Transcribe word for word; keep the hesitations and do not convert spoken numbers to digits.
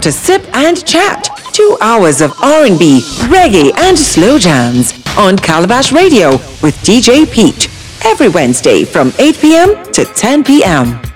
to Sip and Chat. Two hours of R and B, reggae and slow jams on Calabash Radio with D J Pete. Every Wednesday from eight p.m. to ten p.m.